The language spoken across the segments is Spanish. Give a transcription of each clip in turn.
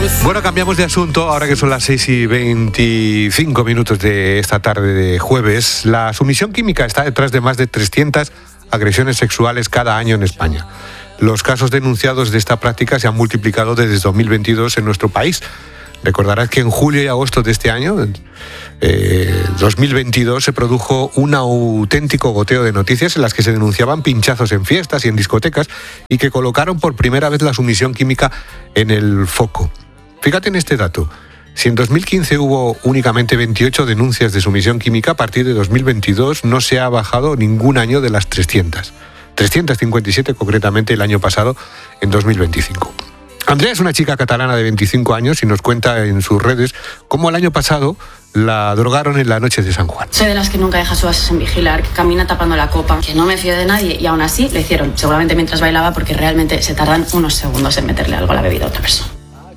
Bueno, cambiamos de asunto, ahora que son las 6:25 de esta tarde de jueves. La sumisión química está detrás de más de 300 agresiones sexuales cada año en España. Los casos denunciados de esta práctica se han multiplicado desde 2022 en nuestro país. Recordarás que en julio y agosto de este año, 2022, se produjo un auténtico goteo de noticias en las que se denunciaban pinchazos en fiestas y en discotecas y que colocaron por primera vez la sumisión química en el foco. Fíjate en este dato. Si en 2015 hubo únicamente 28 denuncias de sumisión química, a partir de 2022 no se ha bajado ningún año de las 300. 357 concretamente el año pasado, en 2025. Andrea es una chica catalana de 25 años y nos cuenta en sus redes cómo el año pasado la drogaron en la noche de San Juan. Soy de las que nunca deja su ases en vigilar, que camina tapando la copa, que no me fío de nadie y aún así le hicieron, seguramente mientras bailaba, porque realmente se tardan unos segundos en meterle algo a la bebida a otra persona.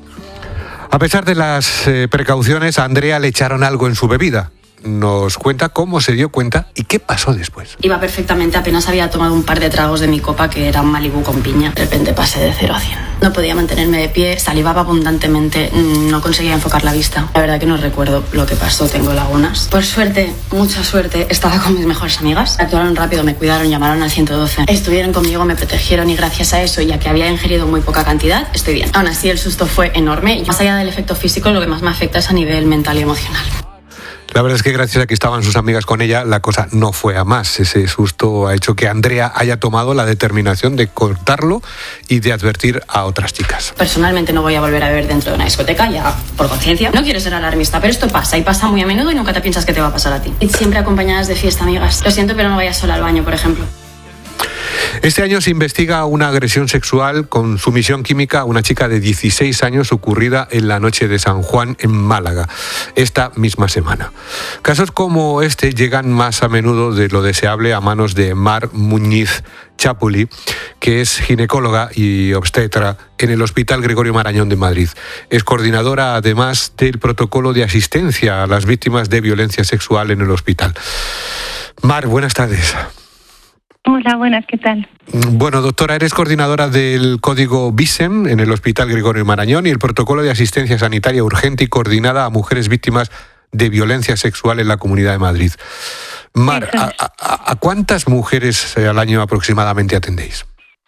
A pesar de las precauciones, a Andrea le echaron algo en su bebida. Nos cuenta cómo se dio cuenta y qué pasó después. Iba perfectamente, apenas había tomado un par de tragos de mi copa, que era un Malibu con piña. De repente pasé de 0 a 100. No podía mantenerme de pie, salivaba abundantemente, no conseguía enfocar la vista. La verdad que no recuerdo lo que pasó, tengo lagunas. Por suerte, mucha suerte, estaba con mis mejores amigas. Actuaron rápido, me cuidaron, llamaron al 112. Estuvieron conmigo, me protegieron y gracias a eso, ya que había ingerido muy poca cantidad, estoy bien. Aún así, el susto fue enorme. Más allá del efecto físico, lo que más me afecta es a nivel mental y emocional. La verdad es que gracias a que estaban sus amigas con ella, la cosa no fue a más. Ese susto ha hecho que Andrea haya tomado la determinación de cortarlo y de advertir a otras chicas. Personalmente no voy a volver a beber dentro de una discoteca, ya por conciencia. No quiero ser alarmista, pero esto pasa y pasa muy a menudo y nunca te piensas que te va a pasar a ti. Y siempre acompañadas de fiesta, amigas. Lo siento, pero no vayas sola al baño, por ejemplo. Este año se investiga una agresión sexual con sumisión química a una chica de 16 años ocurrida en la noche de San Juan en Málaga, esta misma semana. Casos como este llegan más a menudo de lo deseable a manos de Mar Muñiz Chapuli, que es ginecóloga y obstetra en el Hospital Gregorio Marañón de Madrid. Es coordinadora, además, del protocolo de asistencia a las víctimas de violencia sexual en el hospital. Mar, buenas tardes. Hola, buenas, ¿qué tal? Bueno, doctora, eres coordinadora del código VISEM en el Hospital Gregorio Marañón y el protocolo de asistencia sanitaria urgente y coordinada a mujeres víctimas de violencia sexual en la Comunidad de Madrid. Mar, ¿a cuántas mujeres al año aproximadamente atendéis?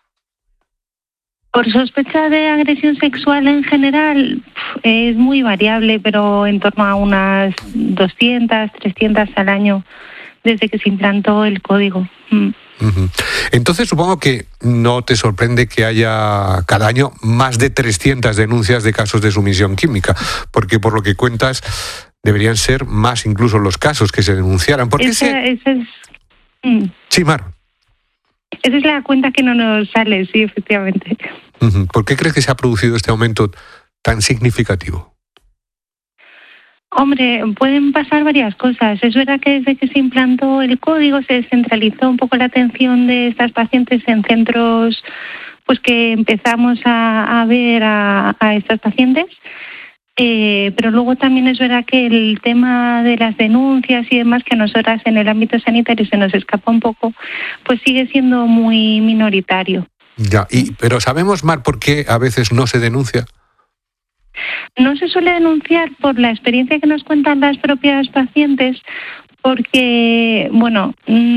Por sospecha de agresión sexual en general es muy variable, pero en torno a unas 200, 300 al año desde que se implantó el código. Entonces supongo que no te sorprende que haya cada año más de 300 denuncias de casos de sumisión química, porque por lo que cuentas deberían ser más incluso los casos que se denunciaran. ¿Por qué Sí, Mar. Esa es la cuenta que no nos sale, sí, efectivamente. ¿Por qué crees que se ha producido este aumento tan significativo? Hombre, pueden pasar varias cosas. Es verdad que desde que se implantó el código se descentralizó un poco la atención de estas pacientes en centros pues que empezamos a ver a estas pacientes. Pero luego también es verdad que el tema de las denuncias y demás, que a nosotras en el ámbito sanitario se nos escapa un poco, pues sigue siendo muy minoritario. Ya, pero ¿sabemos, Mar, por qué a veces no se denuncia? No se suele denunciar por la experiencia que nos cuentan las propias pacientes, porque, bueno,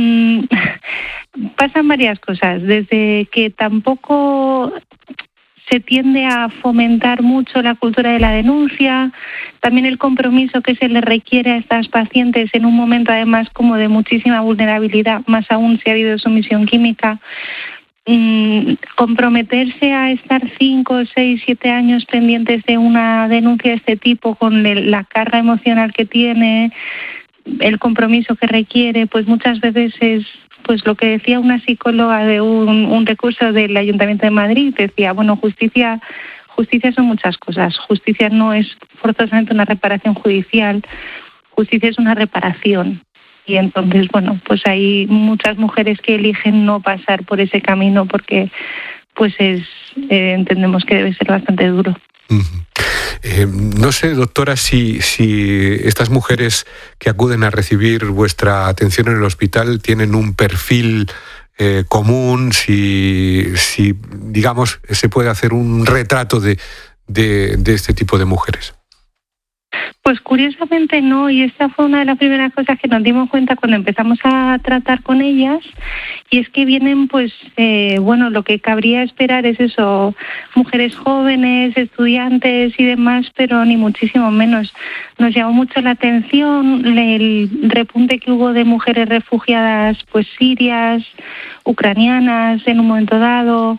pasan varias cosas. Desde que tampoco se tiende a fomentar mucho la cultura de la denuncia, también el compromiso que se le requiere a estas pacientes en un momento además como de muchísima vulnerabilidad, más aún si ha habido sumisión química. Comprometerse a estar 5, 6, 7 años pendientes de una denuncia de este tipo con la carga emocional que tiene, el compromiso que requiere, pues muchas veces es pues lo que decía una psicóloga de un recurso del Ayuntamiento de Madrid, decía, bueno, justicia son muchas cosas. Justicia no es forzosamente una reparación judicial, justicia es una reparación. Y entonces, bueno, pues hay muchas mujeres que eligen no pasar por ese camino porque pues entendemos que debe ser bastante duro. No sé, doctora, si estas mujeres que acuden a recibir vuestra atención en el hospital tienen un perfil común, si digamos, se puede hacer un retrato de de este tipo de mujeres? Pues curiosamente no, y esta fue una de las primeras cosas que nos dimos cuenta cuando empezamos a tratar con ellas, y es que vienen lo que cabría esperar es eso, mujeres jóvenes, estudiantes y demás, pero ni muchísimo menos. Nos llamó mucho la atención el repunte que hubo de mujeres refugiadas sirias, ucranianas en un momento dado,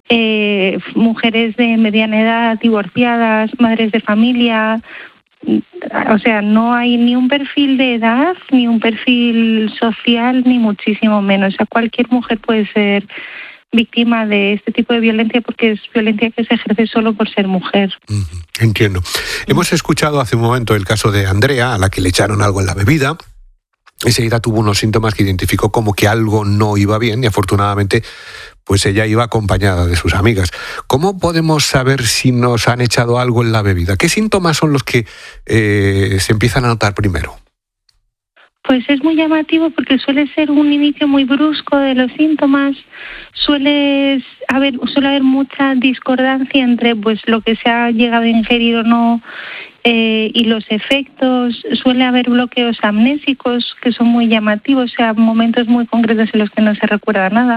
mujeres de mediana edad, divorciadas, madres de familia. O sea, no hay ni un perfil de edad, ni un perfil social, ni muchísimo menos. O sea, cualquier mujer puede ser víctima de este tipo de violencia porque es violencia que se ejerce solo por ser mujer. Entiendo. Hemos escuchado hace un momento el caso de Andrea, a la que le echaron algo en la bebida. Enseguida tuvo unos síntomas que identificó como que algo no iba bien y afortunadamente pues ella iba acompañada de sus amigas. ¿Cómo podemos saber si nos han echado algo en la bebida? ¿Qué síntomas son los que se empiezan a notar primero? Pues es muy llamativo porque suele ser un inicio muy brusco de los síntomas, suele haber mucha discordancia entre lo que se ha llegado a ingerir o no y los efectos, suele haber bloqueos amnésicos que son muy llamativos, o sea, momentos muy concretos en los que no se recuerda nada.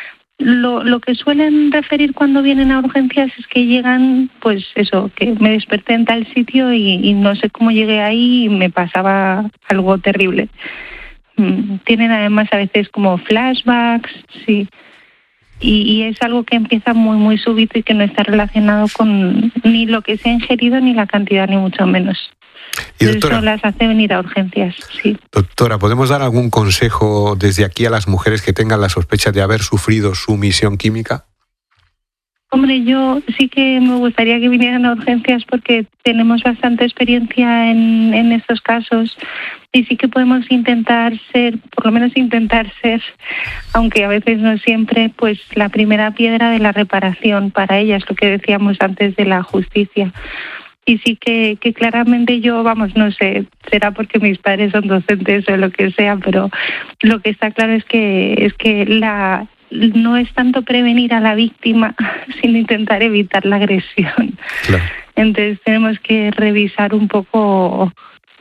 Lo que suelen referir cuando vienen a urgencias es que llegan, que me desperté en tal sitio y no sé cómo llegué ahí y me pasaba algo terrible. Tienen además a veces como flashbacks, sí. Y es algo que empieza muy, muy súbito y que no está relacionado con ni lo que se ha ingerido ni la cantidad, ni mucho menos. Y doctora, eso las hace venir a urgencias, sí. Doctora, ¿podemos dar algún consejo desde aquí a las mujeres que tengan la sospecha de haber sufrido sumisión química? Hombre, yo sí que me gustaría que vinieran a urgencias porque tenemos bastante experiencia en estos casos y sí que podemos por lo menos intentar ser, aunque a veces no siempre, la primera piedra de la reparación para ellas, lo que decíamos antes de la justicia. Y sí que claramente yo, no sé, será porque mis padres son docentes o lo que sea, pero lo que está claro es que no es tanto prevenir a la víctima, sino intentar evitar la agresión. Claro. Entonces tenemos que revisar un poco,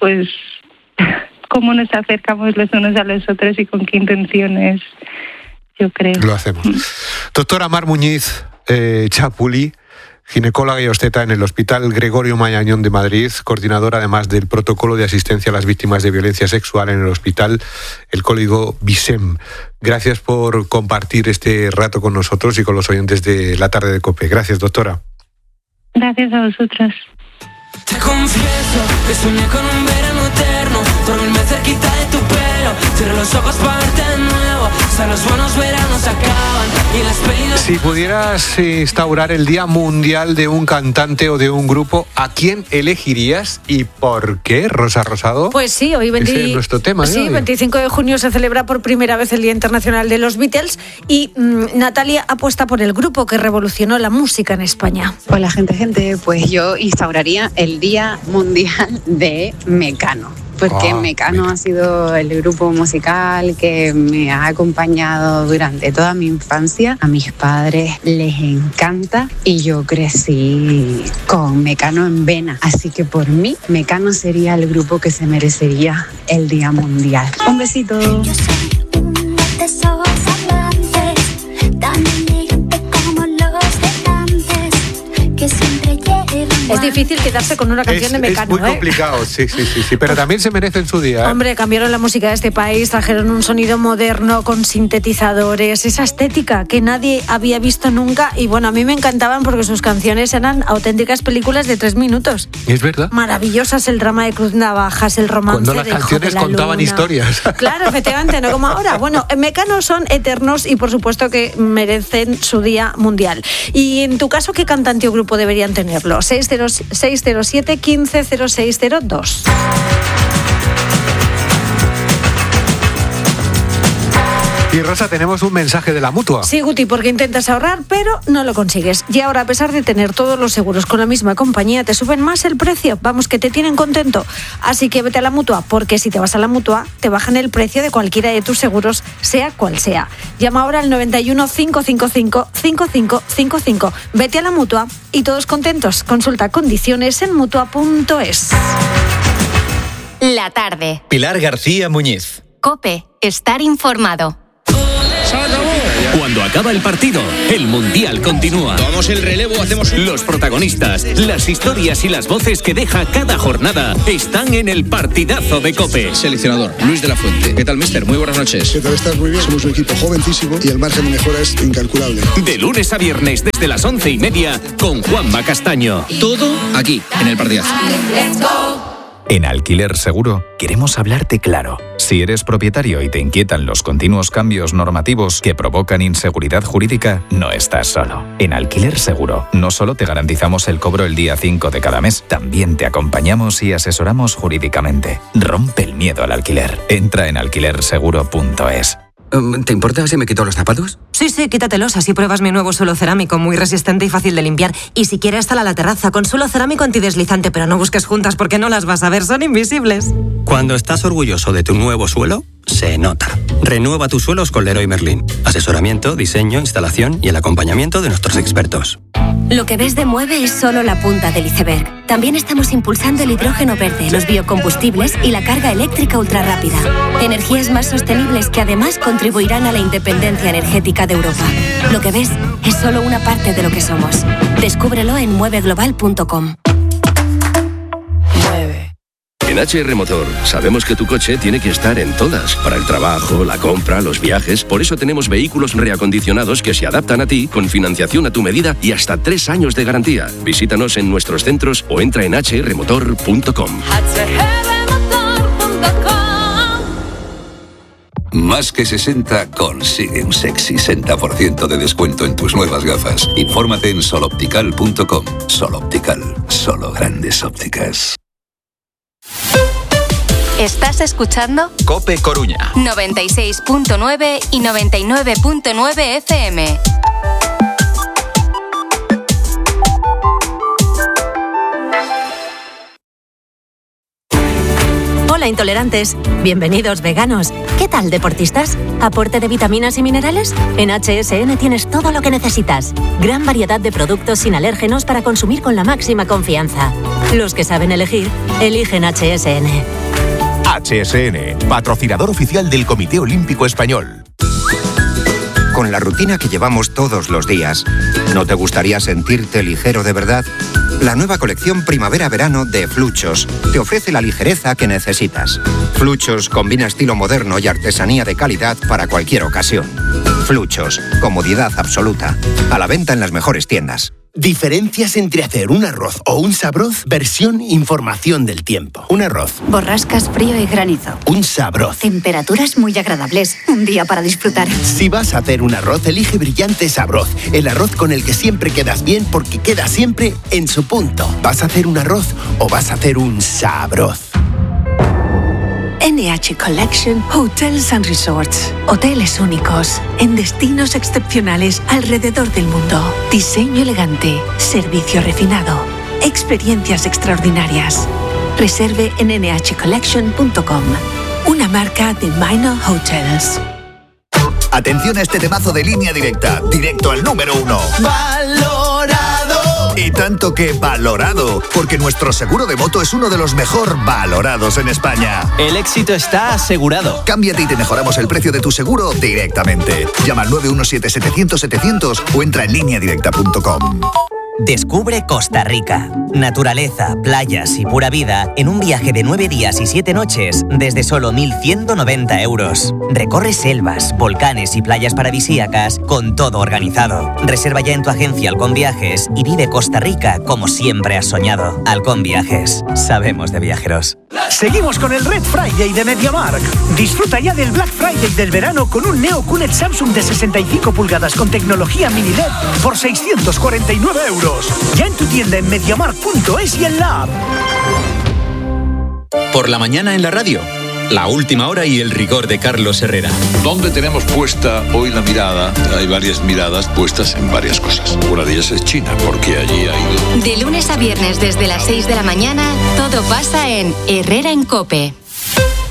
cómo nos acercamos los unos a los otros y con qué intenciones, yo creo. Lo hacemos. Doctora Mar Muñiz Chapuli, ginecóloga y obstetra en el Hospital Gregorio Marañón de Madrid, coordinadora además del protocolo de asistencia a las víctimas de violencia sexual en el hospital, el código VISEM. Gracias por compartir este rato con nosotros y con los oyentes de la tarde de COPE. Gracias, doctora. Gracias a vosotros. Te confieso que soñé con un verano eterno, dormirme cerquita de tu pelo, cierro los ojos para verte de nuevo, o sea, los buenos veranos acaban y las pedidas... Si pudieras instaurar el Día Mundial de un cantante o de un grupo, ¿a quién elegirías y por qué, Rosa Rosado? Pues sí, hoy ese es nuestro tema. Sí, 25 de junio se celebra por primera vez el Día Internacional de los Beatles y Natalia apuesta por el grupo que revolucionó la música en España. Hola gente, pues yo instauraría el Día Mundial de Mecano. Porque Mecano ha sido el grupo musical que me ha acompañado durante toda mi infancia. A mis padres les encanta y yo crecí con Mecano en vena. Así que por mí, Mecano sería el grupo que se merecería el Día Mundial. Un besito. Yo soy una de esos amantes, tan elegante como los de antes, que siempre llevan... Es difícil quedarse con una canción de Mecano. Es muy complicado, sí, pero también se merece en su día. Hombre, cambiaron la música de este país, trajeron un sonido moderno con sintetizadores, esa estética que nadie había visto nunca y a mí me encantaban porque sus canciones eran auténticas películas de 3 minutos. Es verdad. Maravillosas, el drama de Cruz Navajas, el romance cuando las de Hijo canciones de la contaban Luna. Historias. Claro, efectivamente, no como ahora. Mecano son eternos y por supuesto que merecen su Día Mundial. Y en tu caso, ¿qué cantante o grupo deberían tenerlo? 607 15 0602. Y Rosa, tenemos un mensaje de la Mutua. Sí, Guti, porque intentas ahorrar, pero no lo consigues. Y ahora, a pesar de tener todos los seguros con la misma compañía, te suben más el precio. Vamos, que te tienen contento. Así que vete a la Mutua, porque si te vas a la Mutua, te bajan el precio de cualquiera de tus seguros, sea cual sea. Llama ahora al 91 555 5555. Vete a la Mutua y todos contentos. Consulta condiciones en Mutua.es. La tarde. Pilar García Muñiz. COPE. Estar informado. Cuando acaba el partido, el Mundial continúa. Tomamos el relevo, hacemos Los protagonistas, las historias y las voces que deja cada jornada están en el partidazo de COPE. Seleccionador, Luis de la Fuente. ¿Qué tal, mister? Muy buenas noches. ¿Qué tal? Estás muy bien. Somos un equipo jovencísimo y el margen de mejora es incalculable. De lunes a viernes desde las 11:30 con Juanma Castaño. Todo aquí, en el partidazo. En Alquiler Seguro queremos hablarte claro. Si eres propietario y te inquietan los continuos cambios normativos que provocan inseguridad jurídica, no estás solo. En Alquiler Seguro no solo te garantizamos el cobro el día 5 de cada mes, también te acompañamos y asesoramos jurídicamente. Rompe el miedo al alquiler. Entra en alquilerseguro.es. ¿Te importa si me quito los zapatos? Sí, quítatelos, así pruebas mi nuevo suelo cerámico, muy resistente y fácil de limpiar. Y si quieres, instala la terraza con suelo cerámico antideslizante, pero no busques juntas porque no las vas a ver, son invisibles. Cuando estás orgulloso de tu nuevo suelo, se nota. Renueva tus suelos con Leroy Merlin. Asesoramiento, diseño, instalación y el acompañamiento de nuestros expertos. Lo que ves de Mueve es solo la punta del iceberg. También estamos impulsando el hidrógeno verde, los biocombustibles y la carga eléctrica ultrarrápida. Energías más sostenibles que además contribuirán a la independencia energética de Europa. Lo que ves es solo una parte de lo que somos. Descúbrelo en mueveglobal.com. En HR Motor sabemos que tu coche tiene que estar en todas, para el trabajo, la compra, los viajes. Por eso tenemos vehículos reacondicionados que se adaptan a ti, con financiación a tu medida y hasta 3 años de garantía. Visítanos en nuestros centros o entra en hrmotor.com. Más que 60 consigue un sexy 60% de descuento en tus nuevas gafas. Infórmate en soloptical.com. Soloptical, solo grandes ópticas. ¿Estás escuchando? COPE Coruña. 96.9 y 99.9 FM. Hola, intolerantes. Bienvenidos, veganos. ¿Qué tal, deportistas? ¿Aporte de vitaminas y minerales? En HSN tienes todo lo que necesitas. Gran variedad de productos sin alérgenos para consumir con la máxima confianza. Los que saben elegir, eligen HSN. HSN, patrocinador oficial del Comité Olímpico Español. Con la rutina que llevamos todos los días, ¿no te gustaría sentirte ligero de verdad? La nueva colección Primavera-Verano de Fluchos te ofrece la ligereza que necesitas. Fluchos combina estilo moderno y artesanía de calidad para cualquier ocasión. Fluchos, comodidad absoluta. A la venta en las mejores tiendas. Diferencias entre hacer un arroz o un sabroz, versión información del tiempo. Un arroz. Borrascas, frío y granizo. Un sabroz. Temperaturas muy agradables. Un día para disfrutar. Si vas a hacer un arroz, elige Brillante Sabroz. El arroz con el que siempre quedas bien porque queda siempre en su punto. ¿Vas a hacer un arroz o vas a hacer un sabroz? NH Collection Hotels and Resorts. Hoteles únicos, en destinos excepcionales alrededor del mundo. Diseño elegante, servicio refinado, experiencias extraordinarias. Reserve en nhcollection.com. Una marca de Minor Hotels. Atención a este temazo de Línea Directa, directo al número 1. ¡Valorado! Y tanto que valorado, porque nuestro seguro de moto es uno de los mejor valorados en España. El éxito está asegurado. Cámbiate y te mejoramos el precio de tu seguro directamente. Llama al 917-700-700 o entra en lineadirecta.com. Descubre Costa Rica. Naturaleza, playas y pura vida en un viaje de 9 días y 7 noches desde solo 1.190 euros. Recorre selvas, volcanes y playas paradisíacas con todo organizado. Reserva ya en tu agencia Halcón Viajes y vive Costa Rica como siempre has soñado. Halcón Viajes. Sabemos de viajeros. Seguimos con el Red Friday de MediaMarkt. Disfruta ya del Black Friday del verano con un Neo QLED Samsung de 65 pulgadas con tecnología mini LED por 649 euros. Ya en tu tienda en MediaMarkt.es y en la app. Por la mañana en la radio. La última hora y el rigor de Carlos Herrera. ¿Dónde tenemos puesta hoy la mirada? Hay varias miradas puestas en varias cosas. Una de ellas es China, porque allí ha ido. De lunes a viernes desde las 6 de la mañana, todo pasa en Herrera en COPE.